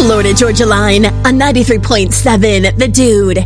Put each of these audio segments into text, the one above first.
Florida Georgia line on 93.7 The Dude.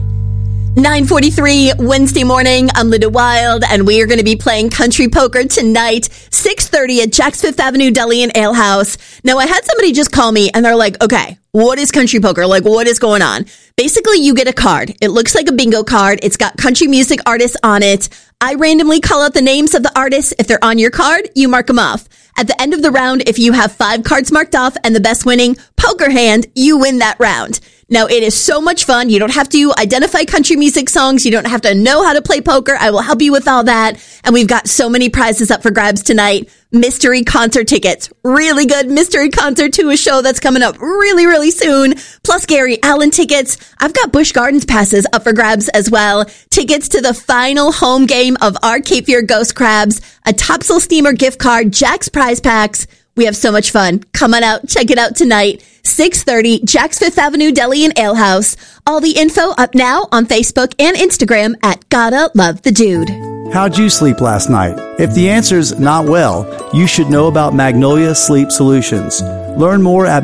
9:43 Wednesday morning. I'm Linda Wild, and we are going to be playing country poker tonight, 6:30 at Jack's Fifth Avenue Deli and Ale House. Now, I had somebody just call me, and they're like, okay, what is country poker? Like, what is going on? Basically, you get a card. It looks like a bingo card. It's got country music artists on it. I randomly call out the names of the artists. If they're on your card, you mark them off. At the end of the round, if you have 5 cards marked off and the best winning poker hand, you win that round. Now, it is so much fun. You don't have to identify country music songs. You don't have to know how to play poker. I will help you with all that. And we've got so many prizes up for grabs tonight. Mystery concert tickets. Really good mystery concert to a show that's coming up really, really soon. Plus Gary Allan tickets. I've got Busch Gardens passes up for grabs as well. Tickets to the final home game of our Cape Fear Ghost Crabs. A Topsail Steamer gift card. Jack's prize packs. We have so much fun. Come on out. Check it out tonight. 6:30, Jack's Fifth Avenue Deli and Ale House. All the info up now on Facebook and Instagram at Gotta Love the Dude. How'd you sleep last night? If the answer's not well, you should know about Magnolia Sleep Solutions. Learn more at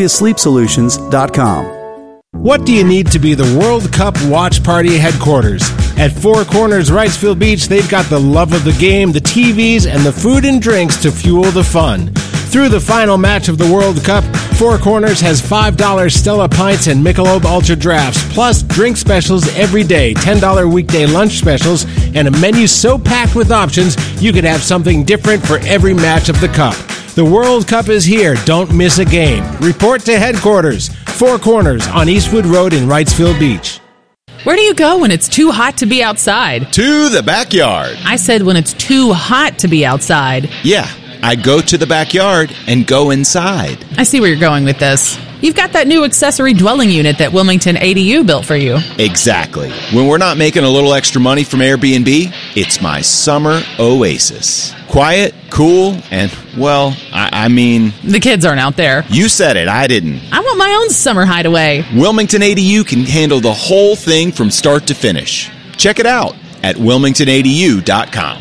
magnoliasleepsolutions.com. What do you need to be the World Cup watch party headquarters? At Four Corners Wrightsville Beach, they've got the love of the game, the TVs, and the food and drinks to fuel the fun. Through the final match of the World Cup, Four Corners has $5 Stella Pints and Michelob Ultra Drafts, plus drink specials every day, $10 weekday lunch specials, and a menu so packed with options you could have something different for every match of the Cup. The World Cup is here. Don't miss a game. Report to headquarters, Four Corners on Eastwood Road in Wrightsville Beach. Where do you go when it's too hot to be outside? To the backyard. I said when it's too hot to be outside. Yeah, I go to the backyard and go inside. I see where you're going with this. You've got that new accessory dwelling unit that Wilmington ADU built for you. Exactly. When we're not making a little extra money from Airbnb, it's my summer oasis. Quiet, cool, and, well, I mean... The kids aren't out there. You said it, I didn't. I want my own summer hideaway. Wilmington ADU can handle the whole thing from start to finish. Check it out at wilmingtonadu.com.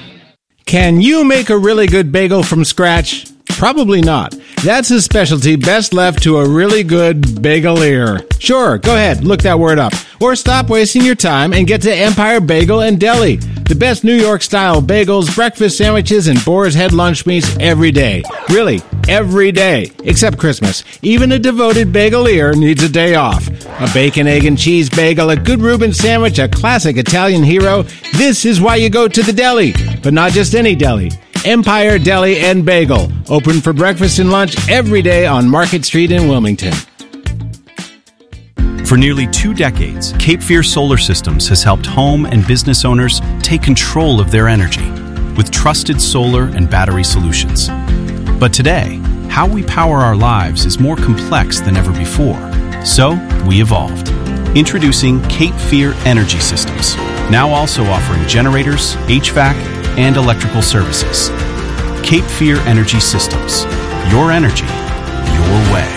Can you make a really good bagel from scratch? Probably not. That's a specialty best left to a really good bagelier. Sure, go ahead, look that word up. Or stop wasting your time and get to Empire Bagel and Deli. The best New York-style bagels, breakfast sandwiches, and Boar's Head lunch meats every day. Really, every day. Except Christmas. Even a devoted bagelier needs a day off. A bacon, egg, and cheese bagel, a good Reuben sandwich, a classic Italian hero. This is why you go to the deli. But not just any deli. Empire Deli and Bagel. Open for breakfast and lunch every day on Market Street in Wilmington. For nearly 2 decades, Cape Fear Solar Systems has helped home and business owners take control of their energy with trusted solar and battery solutions. But today, how we power our lives is more complex than ever before. So, we evolved. Introducing Cape Fear Energy Systems, now also offering generators, HVAC, and electrical services. Cape Fear Energy Systems. Your energy, your way.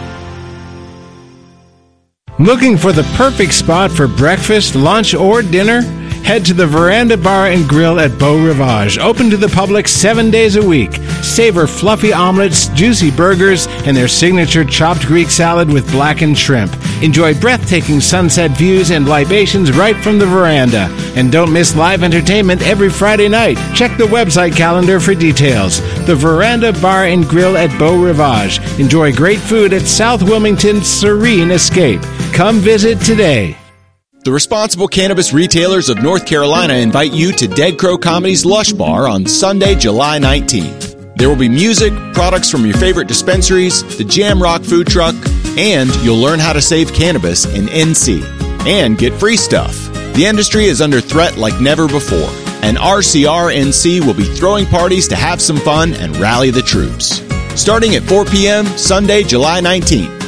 Looking for the perfect spot for breakfast, lunch, or dinner? Head to the Veranda Bar and Grill at Beau Rivage, open to the public 7 days a week. Savor fluffy omelets, juicy burgers, and their signature chopped Greek salad with blackened shrimp. Enjoy breathtaking sunset views and libations right from the veranda. And don't miss live entertainment every Friday night. Check the website calendar for details. The Veranda Bar and Grill at Beau Rivage. Enjoy great food at South Wilmington's Serene Escape. Come visit today. The responsible cannabis retailers of North Carolina invite you to Dead Crow Comedy's Lush Bar on Sunday, July 19th. There will be music, products from your favorite dispensaries, the Jam Rock food truck, and you'll learn how to save cannabis in NC and get free stuff. The industry is under threat like never before, and RCR NC will be throwing parties to have some fun and rally the troops. Starting at 4 p.m. Sunday, July 19th.